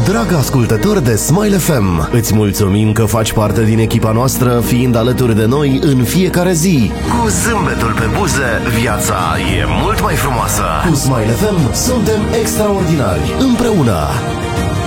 Dragă ascultător de Smile FM, îți mulțumim că faci parte din echipa noastră, fiind alături de noi în fiecare zi. Cu zâmbetul pe buze, viața e mult mai frumoasă. Cu Smile FM suntem extraordinari, împreună.